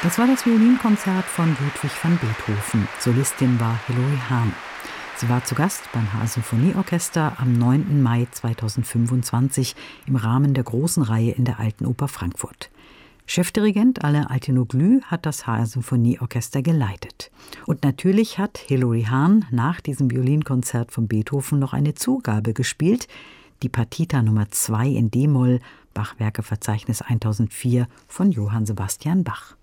Das war das Violinkonzert von Ludwig van Beethoven. Solistin war Hilary Hahn. Sie war zu Gast beim HR-Symphonieorchester am 9. Mai 2025 im Rahmen der großen Reihe in der Alten Oper Frankfurt. Chefdirigent Alain Altinoglu hat das HR-Symphonieorchester geleitet. Und natürlich hat Hilary Hahn nach diesem Violinkonzert von Beethoven noch eine Zugabe gespielt, die Partita Nummer 2 in d-Moll, Bachwerkeverzeichnis 1004 von Johann Sebastian Bach.